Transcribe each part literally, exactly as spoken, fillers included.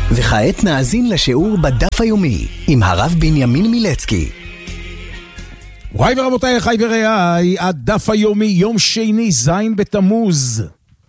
וכעת נאזין לשיעור בדף היומי עם הרב בנימין מילצקי. וואי ורבותיי, חי ורעי, הדף היומי, יום שני, זין בתמוז,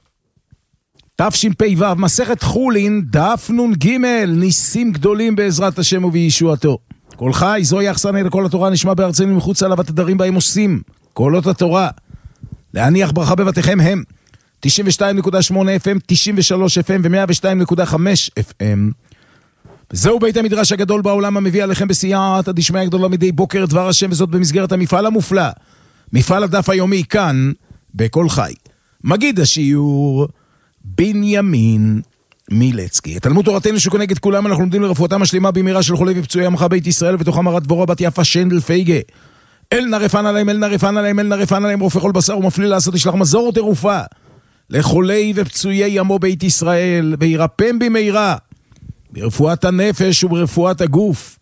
תשפ"ו, מסכת חולין, דף נ"ג, ניסים גדולים בעזרת השם ובישועתו. כל חי, זוהי אכסניה לכל התורה, נשמע בארצנו מחוץ עליו התדרים בהם עושים קולות התורה. להניח ברכה בבתיכם הם תשעים ושתיים נקודה שמונה אף אם, תשעים ושלוש אף אם ו-מאה ושתיים נקודה חמש אף אם. וזהו בית המדרש הגדול בעולם המביא עליכם בסייעתא דשמיא גדולה מדי בוקר דבר השם, וזאת במסגרת המפעל המופלא, מפעל הדף היומי כאן בכל חי. מגיד השיעור בנימין מילצקי. את תלמוד תורתנו שכונג את כולם אנחנו לומדים לרפואתם השלימה במהרה של חולי ופצועי עמך בית ישראל, ותוכם הרת דבורה בת יפה שנדל פייגה. אל נרפן עליהם, אל נרפן עליהם, אל נרפן עליהם, רופא כל בשר ומפליא לעשות ישלח מזור ותרופה לחולי ופצועי עמו בית ישראל, וירפם במהרה ברפואת הנפש וברפואת הגוף.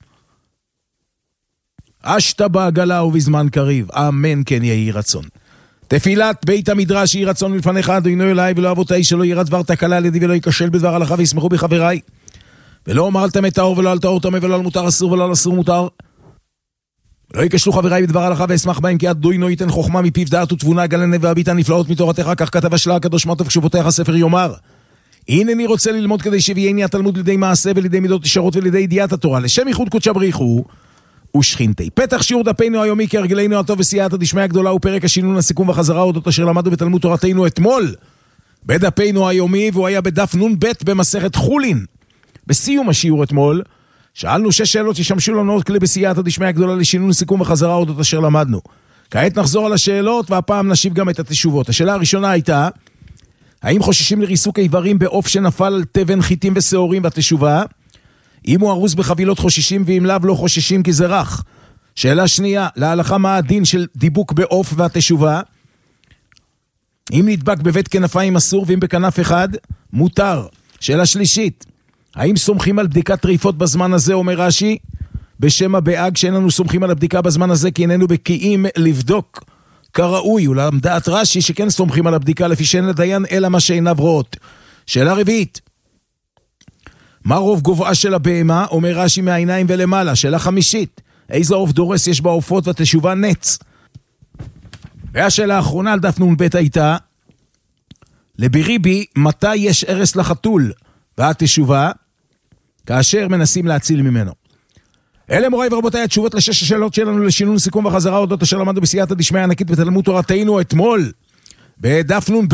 אשתה בעגלה ובזמן קריב, אמן כן יהי רצון. תפילת בית המדרש יהי רצון מלפניך אדוני אליי, ולא אבותיי שלא ירא דבר תקלה על ידי ולא ייכשל בדבר הלכה וישמחו בחבריי, ולא אומר אל תמת טהור ולא אל טהור טמא ולא על מותר אסור ולא על אסור מותר, לא יקשלו חבריי בדבר הלכה ואשמח בהם, כי אדוני ייתן חוכמה מפיו דעת ותבונה, גלנה והביטה נפלאות מתורתך, כך כתב השלה הקדוש מה טוב כשבותיך ספר יאמר. הנני רוצה ללמוד כדי שביעני התלמוד לידי מעשה ולידי מידות ישרות ולידי ידיעת התורה, לשם ייחוד קודשא בריחו ושכינתי. פתח שיעור דפנו היומי כהרגלנו הטוב וסייעתא דשמיא הגדולה, ופרק השינון הסיכום והחזרה אודות אשר למדנו בתלמוד תורתנו אתמול בדפנו היומי, והוא היה בדף נ"ב במסכת חולין. בסיום השיעור אתמול שאלנו שש שאלות שישמשו לנו עוד כלי בסייעתא דשמיא הגדולה לשינון סיכום וחזרה אודות אשר למדנו. כעת נחזור על השאלות, והפעם נשיב גם את התשובות. השאלה הראשונה הייתה, האם חוששים לריסוק איברים בעוף שנפל על תבן, חיטים ושעורים? והתשובה, אם הוא ארוז בחבילות חוששים, ואם לאו לא חוששים כי זה רך. שאלה שנייה, להלכה מה הדין של דיבוק בעוף? והתשובה, אם נדבק בבית כנפיים אסור, ואם בכנף אחד מותר. שאלה שלישית, האם סומכים על בדיקת טריפות בזמן הזה? אומר רש"י בשם הבאג שאין לנו סומכים על הבדיקה בזמן הזה, כי איננו בקיאים לבדוק כראוי. אולם דעת רש"י שכן סומכים על הבדיקה, לפי שאין לדיין אלא מה שעיניו רואות. שאלה רביעית, מה רוב גובהה של הבהמה? אומר רש"י מהעיניים ולמעלה. שאלה חמישית, איזה עוף דורס יש בעופות? והתשובה נץ. והשאלה האחרונה על דף נ"ב הייתה, לביריבי מתי יש ערס לחתול? והתשובה, כאשר מנסים להציל ממנו. אלה מוריי ורבותיי התשובות לשש השאלות שלנו לשינון סיכום וחזרה אודות אשר למדנו בסייעתא דשמיא ענקית בתלמוד תורתנו אתמול בדף נ"ב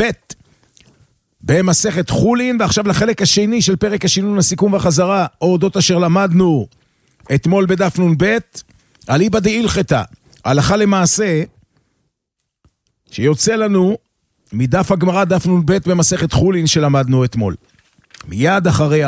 במסכת חולין. ועכשיו לחלק השני של פרק השינון הסיכום והחזרה אודות אשר למדנו אתמול בדף נ"ב, אליבא דהילכתא, הלכה למעשה שיוצא לנו מדף הגמרא דף נ"ב במסכת חולין שלמדנו אתמול. מיד אחרי